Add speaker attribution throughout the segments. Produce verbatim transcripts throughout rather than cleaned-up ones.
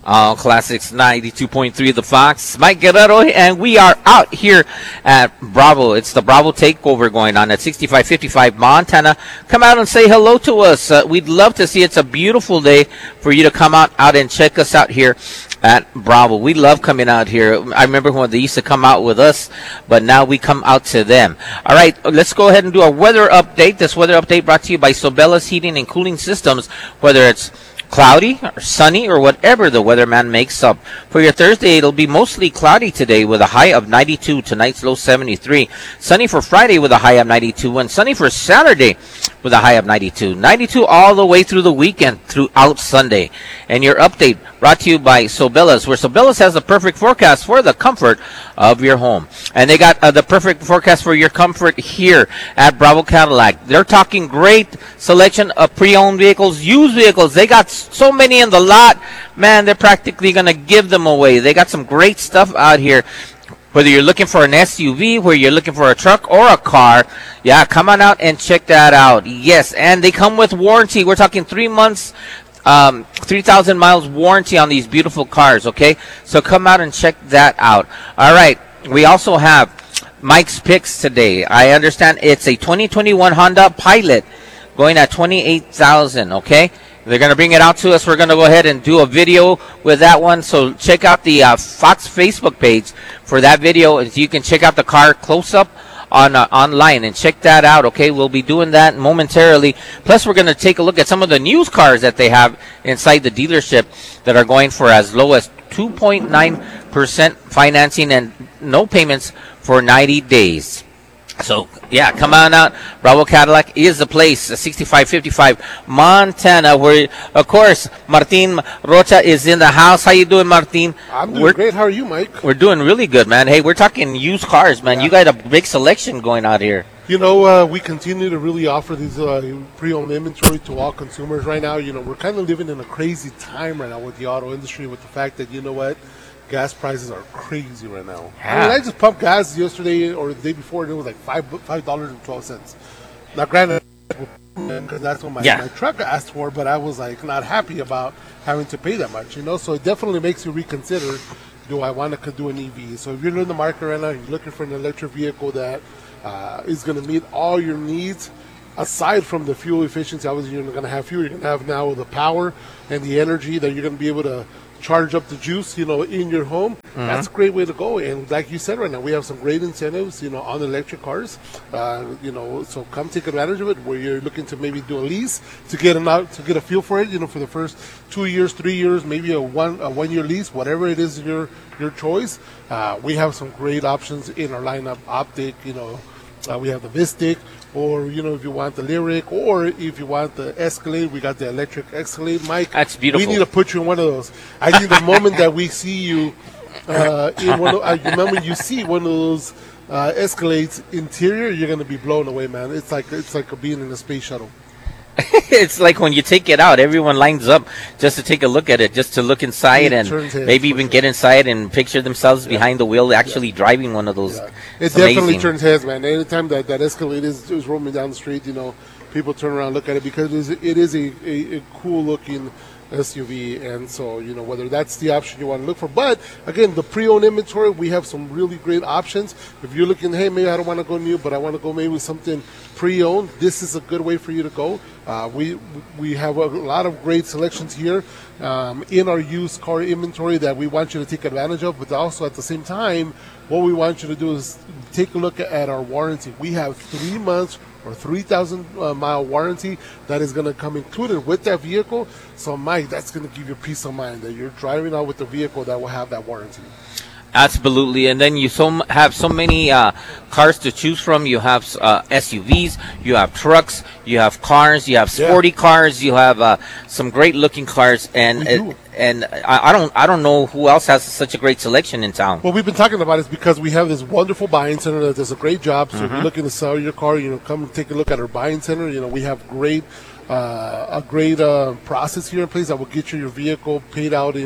Speaker 1: All Classics ninety-two point three The Fox. Mike Guerrero, and we are out here at Bravo. It's the Bravo Takeover going on at sixty-five fifty-five Montana. Come out and say hello to us. Uh, we'd love to see it. It's a beautiful day for you to come out, out and check us out here at Bravo. We love coming out here. I remember when they used to come out with us, but now we come out to them. All right, let's go ahead and do a weather update. This weather update brought to you by Sobella's Heating and Cooling Systems, whether it's cloudy or sunny or whatever the weatherman makes up. For your Thursday, it'll be mostly cloudy today with a high of ninety-two, tonight's low seventy-three. Sunny for Friday with a high of ninety-two, and sunny for Saturday with a high of ninety-two. ninety-two all the way through the weekend, throughout Sunday. And your update brought to you by Sobella's, where Sobella's has the perfect forecast for the comfort of your home. And they got uh, the perfect forecast for your comfort here at Bravo Cadillac. They're talking great selection of pre-owned vehicles, used vehicles. They got so many in the lot, man, they're practically going to give them away. They got some great stuff out here. Whether you're looking for an S U V, whether you're looking for a truck or a car, yeah, come on out and check that out. Yes, and they come with warranty. We're talking three months, um, three thousand miles warranty on these beautiful cars, okay? So come out and check that out. All right, we also have Mike's Picks today. I understand it's a twenty twenty-one Honda Pilot going at twenty-eight thousand dollars, okay? They're going to bring it out to us. We're going to go ahead and do a video with that one. So check out the uh, Fox Facebook page for that video. You can check out the car close up on uh, online and check that out, okay? We'll be doing that momentarily. Plus, we're going to take a look at some of the used cars that they have inside the dealership that are going for as low as two point nine percent financing and no payments for ninety days. So, yeah, come on out. Bravo Cadillac is the place, sixty-five fifty-five Montana, where, of course, Martin Rocha is in the house. How you doing, Martin?
Speaker 2: I'm doing
Speaker 1: we're,
Speaker 2: great. How are you, Mike?
Speaker 1: We're doing really good, man. Hey, we're talking used cars, man. Yeah. You got a big selection going out here.
Speaker 2: You know, uh, we continue to really offer these uh, pre-owned inventory to all consumers right now. You know, we're kind of living in a crazy time right now with the auto industry, with the fact that, you know what, gas prices are crazy right now. Yeah. I mean, I just pumped gas yesterday or the day before, and it was like five five dollars and twelve cents. Now, granted, because that's what my, yeah. my truck asked for, but I was like not happy about having to pay that much. You know, so it definitely makes you reconsider: do I want to do an E V? So if you're in the market right now, you're looking for an electric vehicle that uh, is going to meet all your needs. Aside from the fuel efficiency, obviously you're going to have fuel. You're going to have now the power and the energy that you're going to be able to charge up the juice, you know, in your home. Mm-hmm. That's a great way to go. And like you said right now, we have some great incentives, you know, on electric cars. Uh, you know, so come take advantage of it. Where you're looking to maybe do a lease to get an out to get a feel for it. You know, for the first two years, three years, maybe a one a one year lease, whatever it is your your choice. Uh, we have some great options in our lineup. Optic, you know, uh, we have the Vistic. Or, you know, if you want the Lyric, or if you want the Escalade, we got the electric Escalade. Mike,
Speaker 1: that's beautiful.
Speaker 2: We need to put you in one of those. I think the moment that we see you uh, in one of, I remember you see one of those uh, Escalades interior, you're going to be blown away, man. It's like it's like being in a space shuttle.
Speaker 1: It's like when you take it out, everyone lines up just to take a look at it, just to look inside, it and maybe even sure. get inside and picture themselves yeah. behind the wheel actually yeah. driving one of those. Yeah.
Speaker 2: It definitely amazing. turns heads, man. Anytime that, that Escalade is, is roaming down the street, you know, people turn around and look at it because it is, it is a, a, a cool-looking S U V. And so, you know, whether that's the option you want to look for. But, again, the pre-owned inventory, we have some really great options. If you're looking, hey, maybe I don't want to go new, but I want to go maybe with something pre-owned, this is a good way for you to go. Uh, we we have a lot of great selections here um, in our used car inventory that we want you to take advantage of, but also at the same time, what we want you to do is take a look at our warranty. We have three months or three thousand uh, mile warranty that is going to come included with that vehicle. So, Mike, that's going to give you peace of mind that you're driving out with the vehicle that will have that warranty.
Speaker 1: Absolutely, and then you so have so many uh, cars to choose from. You have uh, S U Vs, you have trucks, you have cars, you have sporty yeah. cars, you have uh, some great-looking cars, and uh, and I, I don't I don't know who else has such a great selection in town.
Speaker 2: What we've been talking about is because we have this wonderful buying center that does a great job. So mm-hmm. if you're looking to sell your car, you know, come take a look at our buying center. You know, we have great. Uh, a great uh, process here in place that will get you your vehicle paid out, you know,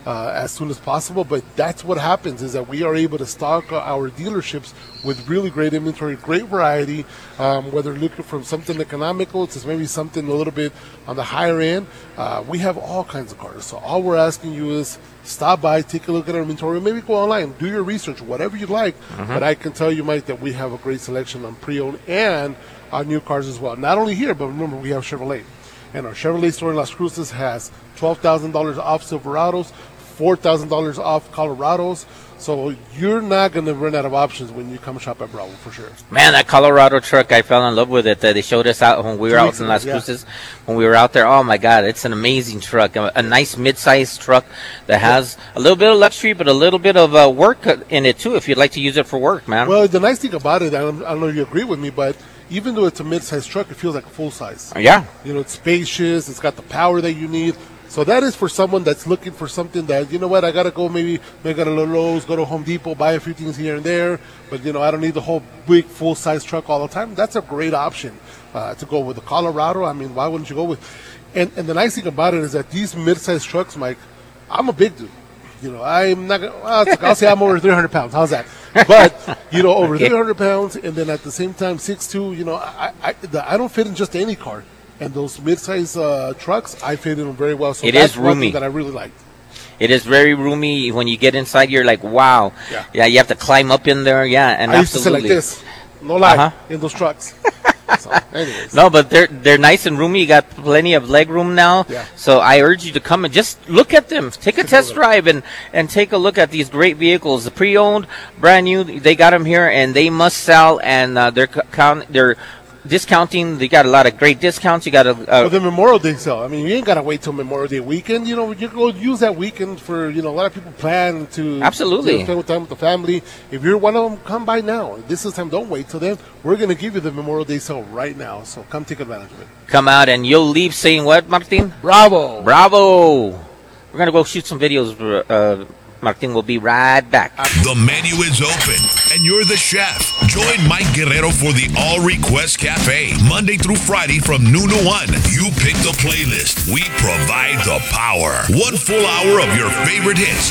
Speaker 2: uh, as soon as possible. But that's what happens, is that we are able to stock our dealerships with really great inventory, great variety, um, whether looking from something economical to maybe something a little bit on the higher end. Uh, we have all kinds of cars. So all we're asking you is stop by, take a look at our inventory, maybe go online, do your research, whatever you like. Mm-hmm. But I can tell you, Mike, that we have a great selection on pre-owned and on new cars as well. Not only here, but remember, we have Chevrolet. And our Chevrolet store in Las Cruces has twelve thousand dollars off Silverados, four thousand dollars off Colorados. So you're not going to run out of options when you come shop at Bravo, for sure.
Speaker 1: Man, that Colorado truck, I fell in love with it. Uh, they showed us out when we were out in Las Cruces. Yeah. When we were out there, oh, my God, it's an amazing truck. A, a nice mid-sized truck that has a little bit of luxury, but a little bit of uh, work in it, too, if you'd like to use it for work, man.
Speaker 2: Well, the nice thing about it, I don't, I don't know if you agree with me, but even though it's a mid-sized truck, it feels like a full-size.
Speaker 1: Yeah.
Speaker 2: You know, it's spacious. It's got the power that you need. So that is for someone that's looking for something that, you know what, I got to go maybe, maybe go to Lowe's, go to Home Depot, buy a few things here and there, but, you know, I don't need the whole big full-size truck all the time. That's a great option uh, to go with the Colorado. I mean, why wouldn't you go with? And, and the nice thing about it is that these mid-sized trucks, Mike, I'm a big dude. You know, I'm not going to, well, I'll say I'm over three hundred pounds. How's that? But, you know, over okay. three hundred pounds, and then at the same time, six two, you know, I, I, the, I don't fit in just any car. And those mid-size uh, trucks, I fit in them very well. So
Speaker 1: it
Speaker 2: that's
Speaker 1: is roomy.
Speaker 2: One thing that I really like.
Speaker 1: It is very roomy. When you get inside, you're like, wow.
Speaker 2: Yeah,
Speaker 1: yeah you have to climb up in there. Yeah, and
Speaker 2: I
Speaker 1: absolutely.
Speaker 2: used to sit like this, no lie, uh-huh. in those trucks. So, anyways.
Speaker 1: No, but they're they're nice and roomy. You got plenty of leg room now.
Speaker 2: Yeah.
Speaker 1: So I urge you to come and just look at them. Take a test drive and, and take a look at these great vehicles. The pre-owned, brand new, they got them here, and they must sell. And uh, they're count they're discounting. They got a lot of great discounts. You got a uh,
Speaker 2: well, the Memorial Day sale. I mean, you ain't gotta wait till Memorial Day weekend. You know, you go use that weekend for, you know, a lot of people plan to
Speaker 1: absolutely
Speaker 2: you know, spend time with the family. If you're one of them, come by now. This is time. Don't wait till then. We're gonna give you the Memorial Day sale right now. So come take advantage of it.
Speaker 1: Come out and you'll leave saying what, Martin?
Speaker 2: Bravo!
Speaker 1: Bravo! We're gonna go shoot some videos. Uh, Martin will be right back.
Speaker 3: The menu is open, and you're the chef. Join Mike Guerrero for the All Request Cafe, Monday through Friday from noon to one. You pick the playlist. We provide the power. One full hour of your favorite hits.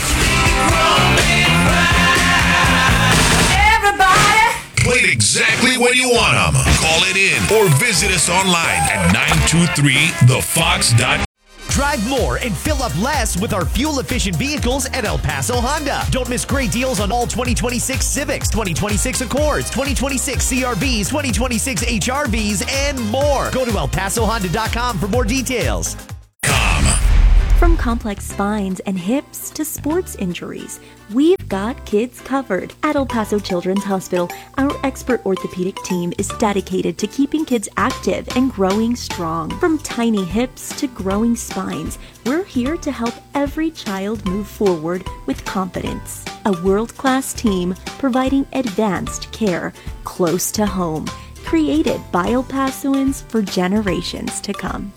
Speaker 3: Everybody. Played exactly when you want them. Call it in or visit us online at nine two three the fox dot com.
Speaker 4: Drive more and fill up less with our fuel-efficient vehicles at El Paso Honda. Don't miss great deals on all twenty twenty-six Civics, twenty twenty-six Accords, twenty twenty-six C R Vs, twenty twenty-six H R Vs, and more. Go to el paso honda dot com for more details.
Speaker 5: From complex spines and hips to sports injuries, we've got kids covered. At El Paso Children's Hospital, our expert orthopedic team is dedicated to keeping kids active and growing strong. From tiny hips to growing spines, we're here to help every child move forward with confidence. A world-class team providing advanced care close to home, created by El Pasoans for generations to come.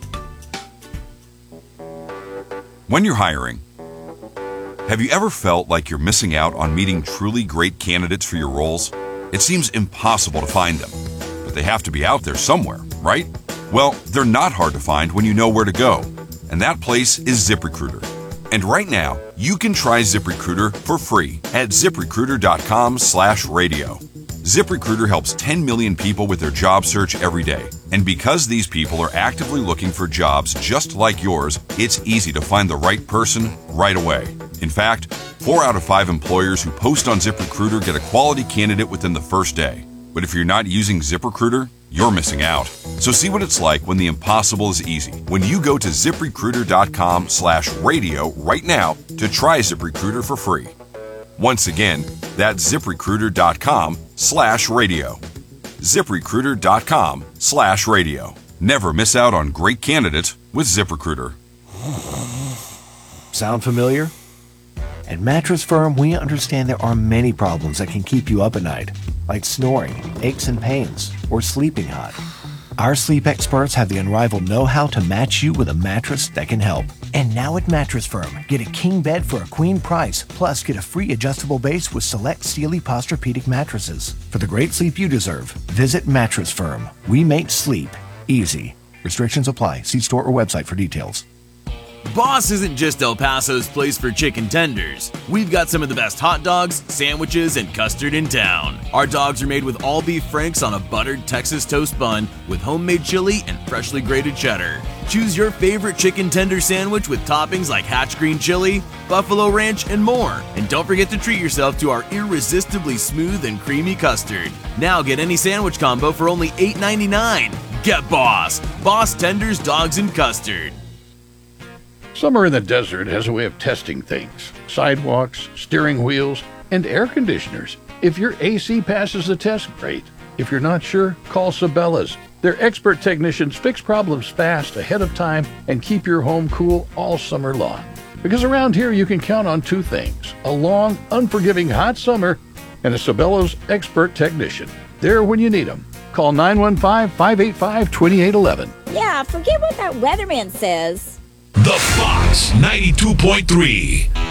Speaker 6: When you're hiring, have you ever felt like you're missing out on meeting truly great candidates for your roles? It seems impossible to find them, but they have to be out there somewhere, right? Well, they're not hard to find when you know where to go, and that place is ZipRecruiter. And right now, you can try ZipRecruiter for free at ZipRecruiter.com slash radio. ZipRecruiter helps ten million people with their job search every day. And because these people are actively looking for jobs just like yours, it's easy to find the right person right away. In fact, four out of five employers who post on ZipRecruiter get a quality candidate within the first day. But if you're not using ZipRecruiter, you're missing out. So see what it's like when the impossible is easy. When you go to ZipRecruiter.com slash radio right now to try ZipRecruiter for free. Once again, that's ZipRecruiter.com slash radio. ZipRecruiter.com slash radio. Never miss out on great candidates with ZipRecruiter.
Speaker 7: Sound familiar? At Mattress Firm, we understand there are many problems that can keep you up at night, like snoring, aches and pains, or sleeping hot. Our sleep experts have the unrivaled know-how to match you with a mattress that can help. And now at Mattress Firm, get a king bed for a queen price, plus get a free adjustable base with select Sealy Posturepedic mattresses. For the great sleep you deserve, visit Mattress Firm. We make sleep easy. Restrictions apply. See store or website for details.
Speaker 8: Boss isn't just El Paso's place for chicken tenders. We've got some of the best hot dogs, sandwiches, and custard in town. Our dogs are made with all beef franks on a buttered Texas toast bun with homemade chili and freshly grated cheddar. Choose your favorite chicken tender sandwich with toppings like Hatch green chili, buffalo ranch, and more. And don't forget to treat yourself to our irresistibly smooth and creamy custard. Now get any sandwich combo for only eight ninety-nine. Get Boss. Boss Tenders, Dogs, and Custard.
Speaker 9: Summer in the desert has a way of testing things. Sidewalks, steering wheels, and air conditioners. If your A C passes the test, great. If you're not sure, call Sabella's. Their expert technicians fix problems fast, ahead of time, and keep your home cool all summer long. Because around here you can count on two things: a long, unforgiving hot summer and a Sabella's expert technician. There when you need them. Call nine one five, five eight five, two eight one one.
Speaker 10: Yeah, forget what that weatherman says.
Speaker 3: The Fox ninety-two point three.